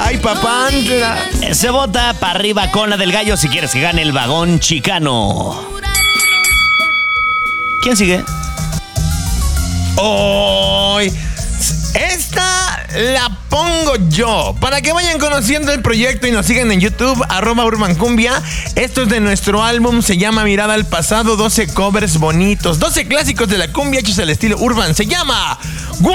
Ay, papantla. Se vota para arriba con la del gallo si quieres que gane el vagón chicano. ¿Quién sigue? Hoy, esta la pongo yo. Para que vayan conociendo el proyecto y nos sigan en YouTube, @urbancumbia. Esto es de nuestro álbum, se llama Mirada al Pasado. 12 covers bonitos, 12 clásicos de la cumbia hechos al estilo urban. Se llama